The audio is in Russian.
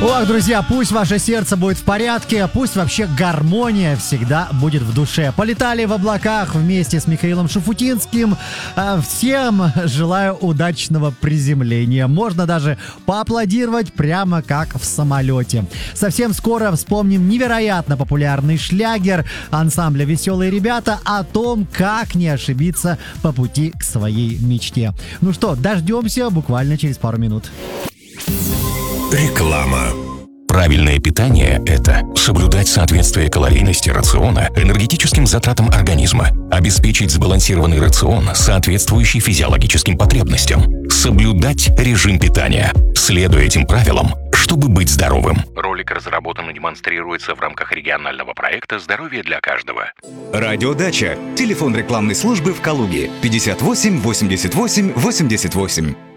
Ох, друзья, пусть ваше сердце будет в порядке, пусть вообще гармония всегда будет в душе. Полетали в облаках вместе с Михаилом Шуфутинским. Всем желаю удачного приземления. Можно даже поаплодировать прямо как в самолете. Совсем скоро вспомним невероятно популярный шлягер ансамбля «Веселые ребята» о том, как не ошибиться по пути к своей мечте. Ну что, дождемся буквально через пару минут. Реклама. Правильное питание – это соблюдать соответствие калорийности рациона энергетическим затратам организма, обеспечить сбалансированный рацион, соответствующий физиологическим потребностям, соблюдать режим питания, следуя этим правилам, чтобы быть здоровым. Ролик разработан и демонстрируется в рамках регионального проекта «Здоровье для каждого». Радиодача. Телефон рекламной службы в Калуге 58 88 88.